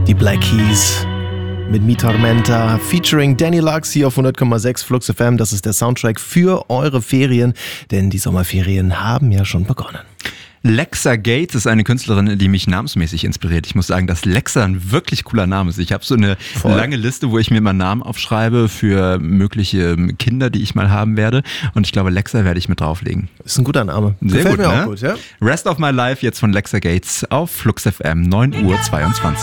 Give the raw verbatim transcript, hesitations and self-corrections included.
Die Black Keys mit Mi Tormenta featuring Danny Lux hier auf hundert Komma sechs Flux F M. Das ist der Soundtrack für eure Ferien, denn die Sommerferien haben ja schon begonnen. Lexa Gates ist eine Künstlerin, die mich namensmäßig inspiriert. Ich muss sagen, dass Lexa ein wirklich cooler Name ist. Ich habe so eine Voll. lange Liste, wo ich mir mal Namen aufschreibe für mögliche Kinder, die ich mal haben werde. Und ich glaube, Lexa werde ich mit drauflegen. Ist ein guter Name. Sehr Gefällt gut, mir ne? auch gut, ja? Rest of My Life jetzt von Lexa Gates auf Flux F M, neun Uhr zweiundzwanzig.